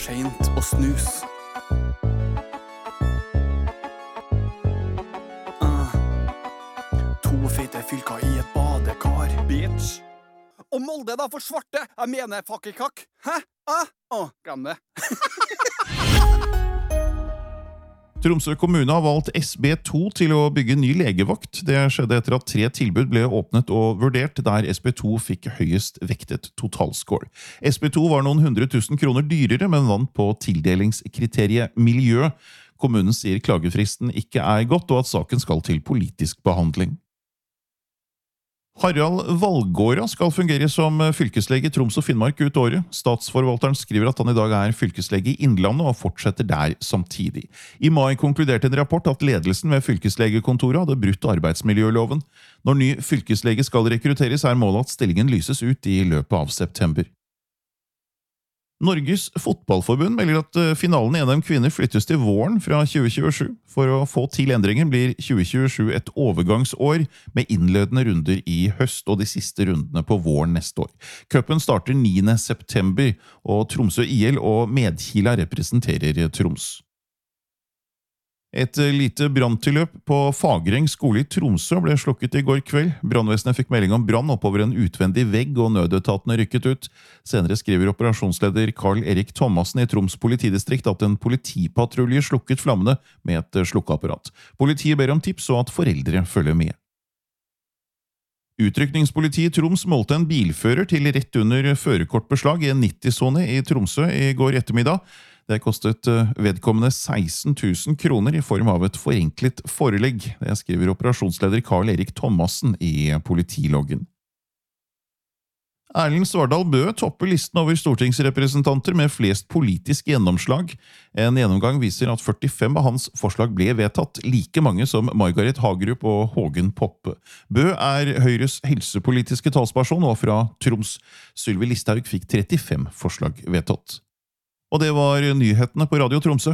sent å snus. To fete fylker i et badekar. Bitch. Og Molde da for svarte. Jeg mener fakkelkakk. Hæ? Glem det. Tromsø kommune har valgt SB2 til å bygge ny legevakt. Det skjedde etter at 3 tilbud ble åpnet og vurdert, der SB2 fikk høyest vektet totalscore. SB2 var noen 100 000 kroner dyrere, men vant på tildelingskriteriet miljø. Kommunen sier klagefristen ikke er gått, og at saken skal til politisk behandling. Harald Valgårda skal fungere som fylkeslege i Troms og Finnmark ut året. Statsforvalteren skriver at han i dag er fylkeslege i Innlandet og fortsetter der samtidig. I mai konkluderte en rapport at ledelsen ved fylkeslegekontoret hadde brutt arbeidsmiljøloven. Når ny fylkeslege skal rekrutteres, er målet at stillingen lyses ut i løpet av september. Norges fotballforbund melder at finalen i NM kvinner flyttes til våren fra 2027. For å få til endringen blir 2027 et overgangsår med innledende runder i høst og de siste rundene på våren neste år. Cupen starter 9. september, og Tromsø IL og Medkila representerer Troms. Et lite branntilløp på Fagereng skole i Tromsø ble slukket i går kveld. Brannvesenet fikk melding om brann oppover en utvendig vegg, og nødetatene rykket ut. Senere skriver operasjonsleder Karl Erik Thomassen i Troms politidistrikt at en politipatrulje slukket flammene med et slukkeapparat. Politiet ber om tips og at foreldre følger med. Utrykningspolitiet i Troms målte en bilfører til rett under førerkortbeslag i en 90-sone i Tromsø i går ettermiddag. Det kostet vedkommende 16 000 kroner i form av et forenklet forelegg. Det skriver operasjonsleder Karl Erik Thomassen i politiloggen. Erlend Svardal Bøe topper listen over stortingsrepresentanter med flest politisk gjennomslag. En gjennomgang viser at 45 av hans forslag ble vedtatt, like mange som Margaret Hagerup og Hågen Poppe. Bøe er Høyres helsepolitiske talsperson og fra Troms. Sylvi Listhaug fikk 35 forslag vedtatt. Og det var nyhetene på Radio Tromsø.